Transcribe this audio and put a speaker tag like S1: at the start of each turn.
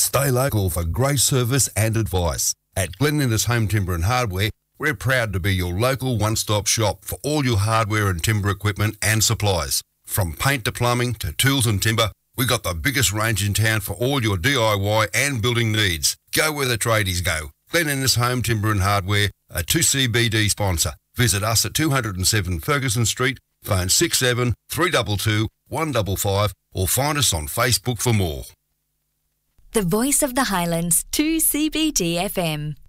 S1: Stay local for great service and advice. At Glen Innes Home Timber and Hardware, we're proud to be your local one-stop shop for all your hardware and timber equipment and supplies. From paint to plumbing to tools and timber, we got the biggest range in town for all your DIY and building needs. Go where the tradies go. Glen Innes Home Timber and Hardware, a 2CBD sponsor. Visit us at 207 Ferguson Street, phone 67 322 155 or find us on Facebook for more.
S2: The Voice of the Highlands, 2CBD FM.